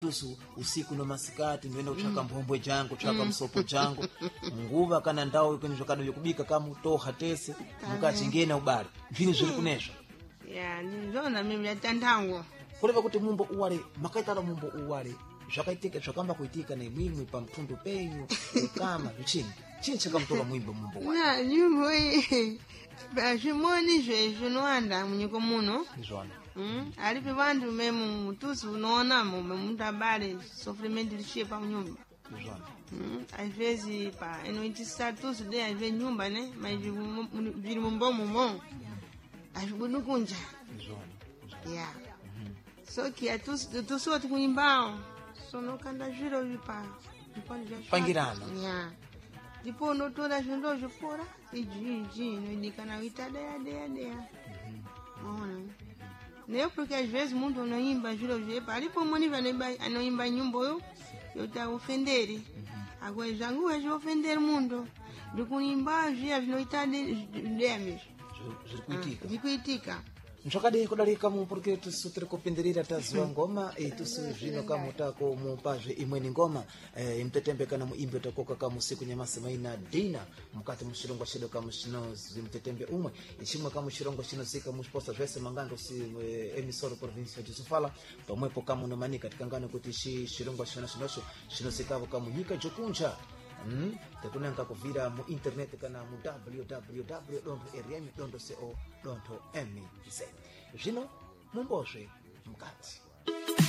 tusu usiku no masikati niwenda kuchaka mbombwe jangu chaka msopo jangu nguva kana ndao kwenye chakado yokubika kama utoha tese mukati ngena ubali vini zili kunesha ya nizona mimi yatandango kuleva kuti mumbo uwale makaitala mumbo uwale zvakaitika zvakamba kuitika nemwimwi pamtundu penyu kama vichini chini chakamtoka mwimbo mumbo uwale na nyimbo iyi zvimoni zvezvinoanda munyiko muno izvona alipi vantu memu mutusi unoonamo memutabale sofrimenti lichiye pa nyumba izvona às vezes pá inoitisa tusi de às vezes nyumba né mas vira mumbo achibudukunja izvona ya so que tusi wati kuimbao sonokanda zviro vipa pangirana ya ndipo unotora zvindo zvipora iji inoidikana uita deya ona ne porque às vezes muntu unoimba zviro zvepa alipo moni anoimba nyimbo yo yota ofendere agora jangu ofendere mundo ndikuimba zvia zvinoita deya mesmo zikuitika nzvakadii kudalika mu porque tusu tiri kupenderera taziwa ngoma tusu zvino kamutako mupazve imweni ngoma imtetembe kana muimbe takoka kama usiku nyamasi maina dina mukati mushilongo chedu kama chino zimtetembe umwe ichimwe kama chilongo chino zika musposa zvese mangando si emisoro provincia de Sofala pamwepo kama unomanika tikangana kuti chilongo chino zikavo kama nyika jokunja tekunanga kuvira mu internet kana mu www.rm.co.mz zvino mumbozve mukati